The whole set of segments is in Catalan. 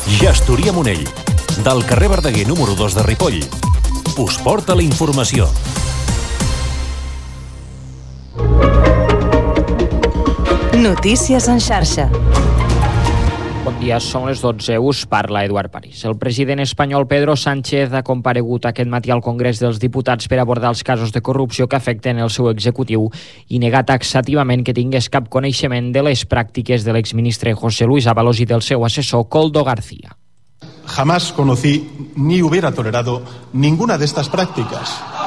Gestoria Monell, del carrer Verdaguer número 2 de Ripoll, us porta la informació. Notícies en xarxa. Bon dia, són les 12, us parla Eduard París. El president espanyol Pedro Sánchez ha comparegut aquest matí al Congrés dels Diputats per abordar els casos de corrupció que afecten el seu executiu i negar taxativament que tingués cap coneixement de les pràctiques de l'exministre José Luis Ábalos i del seu assessor Koldo García. Jamás conocí ni hubiera tolerado ninguna de estas prácticas.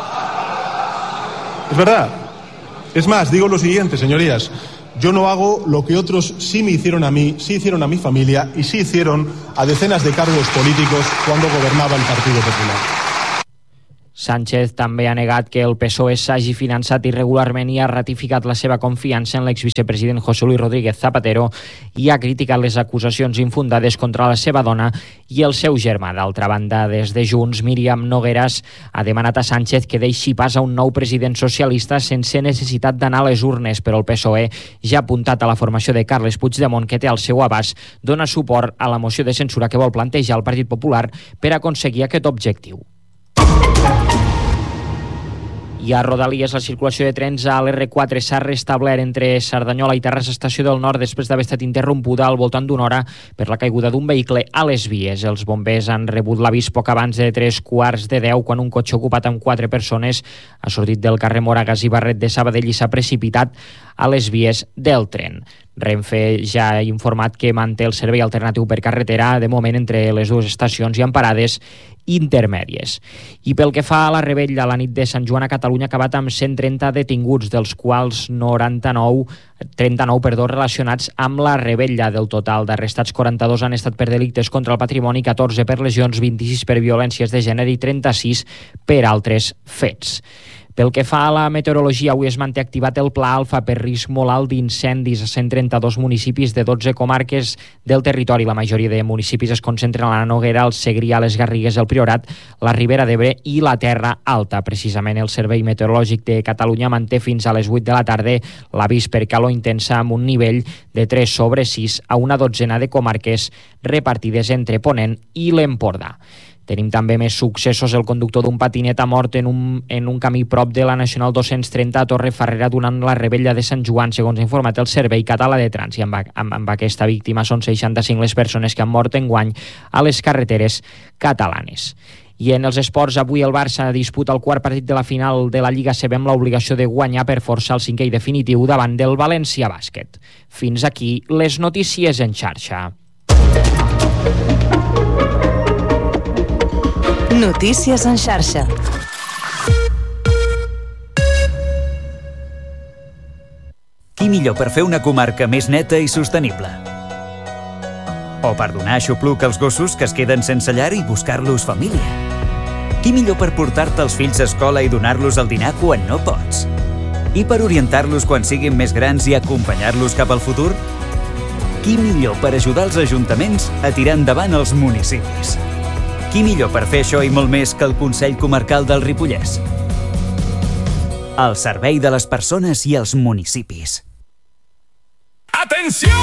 Es verdad. Es más, digo lo siguiente, señorías. Yo no hago lo que otros sí me hicieron a mí, sí hicieron a mi familia y sí hicieron a decenas de cargos políticos cuando gobernaba el Partido Popular. Sánchez també ha negat que el PSOE s'hagi finançat irregularment i ha ratificat la seva confiança en l'exvicepresident José Luis Rodríguez Zapatero i ha criticat les acusacions infundades contra la seva dona i el seu germà. D'altra banda, des de Junts, Míriam Nogueras ha demanat a Sánchez que deixi pas a un nou president socialista sense necessitat d'anar a les urnes, però el PSOE ja ha apuntat a la formació de Carles Puigdemont, que té al seu abast dona suport a la moció de censura que vol plantejar el Partit Popular per aconseguir aquest objectiu. I a Rodalies la circulació de trens a l'R4 s'ha restablert entre Cerdanyola i Terrassa Estació del Nord després d'haver estat interrompuda al voltant d'una hora per la caiguda d'un vehicle a les vies. Els bombers han rebut l'avís poc abans de 3:15 quan un cotxe ocupat amb 4 persones ha sortit del carrer Moragas i Barret de Sabadell i s'ha precipitat a les vies del tren. Renfe ja ha informat que manté el servei alternatiu per carretera, de moment entre les dues estacions i amb parades intermèdies. I pel que fa a la revetlla, la nit de Sant Joan a Catalunya ha acabat amb 130 detinguts, dels quals 39 relacionats amb la revetlla. Del total d'arrestats, 42 han estat per delictes contra el patrimoni, 14 per lesions, 26 per violències de gènere i 36 per altres fets. Pel que fa a la meteorologia, avui es manté activat el Pla Alfa per risc molt alt d'incendis a 132 municipis de 12 comarques del territori. La majoria de municipis es concentren a la Noguera, el Segrià, les Garrigues, el Priorat, la Ribera d'Ebre i la Terra Alta. Precisament el Servei Meteorològic de Catalunya manté fins a les 8 de la tarda l'avís per calor intensa amb un nivell de 3/6 a una dotzena de comarques repartides entre Ponent i l'Empordà. Tenim també més successos. El conductor d'un patinet ha mort en un camí prop de la Nacional 230 a Torrefarrera durant la revetlla de Sant Joan, segons ha informat el Servei Català de Trànsit. Amb aquesta víctima són 65 les persones que han mort enguany a les carreteres catalanes. I en els esports, avui el Barça disputa el quart partit de la final de la Lliga CB amb l'obligació de guanyar per forçar el cinquè i definitiu davant del València Bàsquet. Fins aquí les notícies en xarxa. Notícies en xarxa. Qui millor per fer una comarca més neta i sostenible? O per donar aixopluc als gossos que es queden sense llar i buscar-los família? Qui millor per portar-te els fills a escola i donar-los el dinar quan no pots? I per orientar-los quan siguin més grans i acompanyar-los cap al futur? Qui millor per ajudar els ajuntaments a tirar endavant els municipis? Qui millor per fer això i molt més que el Consell Comarcal del Ripollès? Al servei de les persones i els municipis. ¡Atención!